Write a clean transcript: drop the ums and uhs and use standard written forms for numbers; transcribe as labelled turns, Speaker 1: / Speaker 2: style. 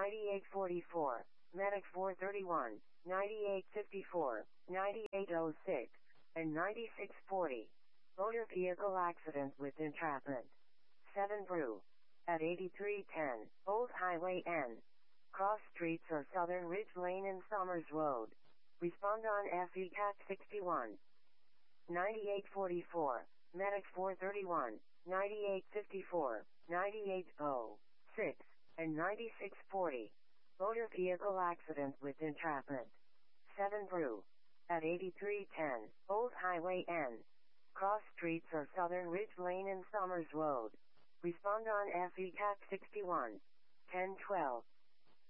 Speaker 1: 9844, Medic 431, 9854, 9806, and 9640. Motor vehicle accident with entrapment. 7 Brew. At 8310, Old Highway N. Cross Streets or Southern Ridge Lane and Somers Road. Respond on FECAT 61. 9844, Medic 431, 9854, 9806, and 9640. Motor vehicle accident with entrapment. 7 Brew. At 8310, Old Highway N. Cross Streets or Southern Ridge Lane and Somers Road. Respond on FECAT 61. 1012.